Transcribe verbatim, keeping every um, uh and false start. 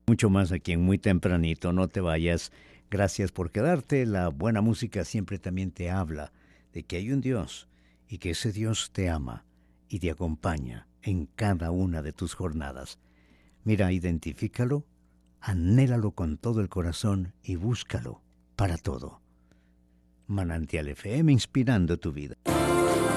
Mucho más aquí en Muy Tempranito, no te vayas. Gracias por quedarte. La buena música siempre también te habla de que hay un Dios y que ese Dios te ama y te acompaña en cada una de tus jornadas. Mira, identifícalo, anhélalo con todo el corazón y búscalo para todo. Manantial F M inspirando tu vida.